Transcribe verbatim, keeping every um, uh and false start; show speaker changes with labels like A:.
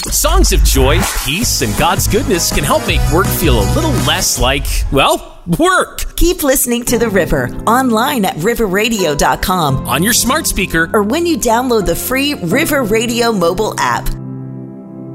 A: Songs of joy, peace, and God's goodness can help make work feel a little less like, well, work.
B: Keep listening to The River online at river radio dot com,
A: on your smart speaker,
B: or when you download the free River Radio mobile app.